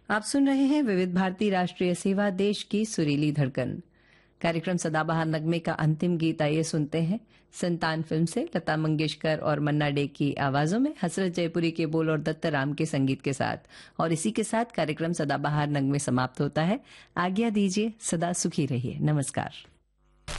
आप सुन रहे हैं विविध भारती राष्ट्रीय सेवा, देश की सुरीली धड़कन। कार्यक्रम सदाबहार नगमे का अंतिम गीत आइए सुनते हैं। संतान फिल्म से लता मंगेशकर और मन्ना डे की आवाजों में हसरत जयपुरी के बोल और दत्त राम के संगीत के साथ। और इसी के साथ कार्यक्रम सदाबहार नगमे समाप्त होता है। आज्ञा दीजिए, सदा सुखी रहिए। नमस्कार।